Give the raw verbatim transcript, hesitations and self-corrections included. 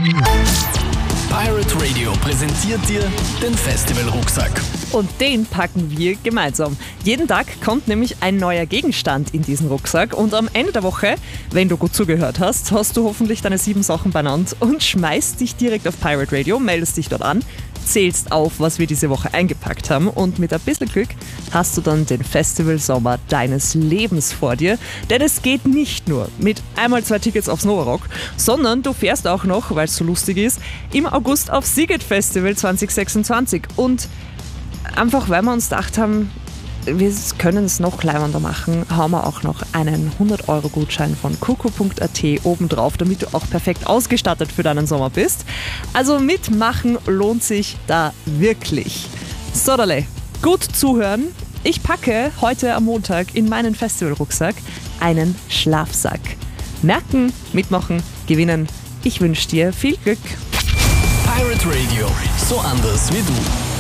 Pirate Radio präsentiert dir den Festival-Rucksack. Und den packen wir gemeinsam. Jeden Tag kommt nämlich ein neuer Gegenstand in diesen Rucksack und am Ende der Woche, wenn du gut zugehört hast, hast du hoffentlich deine sieben Sachen benannt und schmeißt dich direkt auf Pirate Radio, meldest dich dort an, zählst auf, was wir diese Woche eingepackt haben und mit ein bisschen Glück hast du dann den Festival-Sommer deines Lebens vor dir. Denn es geht nicht nur mit einmal zwei Tickets aufs Nova Rock, sondern du fährst auch noch, weil es so lustig ist, im August auf Sziget Festival zwanzig sechsundzwanzig. Und einfach weil wir uns gedacht haben, wir können es noch leibender machen, haben wir auch noch einen hundert Euro Gutschein von kuku punkt at obendrauf, damit du auch perfekt ausgestattet für deinen Sommer bist. Also mitmachen lohnt sich da wirklich. Sodale, gut zuhören. Ich packe heute am Montag in meinen Festivalrucksack einen Schlafsack. Merken, mitmachen, gewinnen. Ich wünsche dir viel Glück. Pirate Radio, so anders wie du.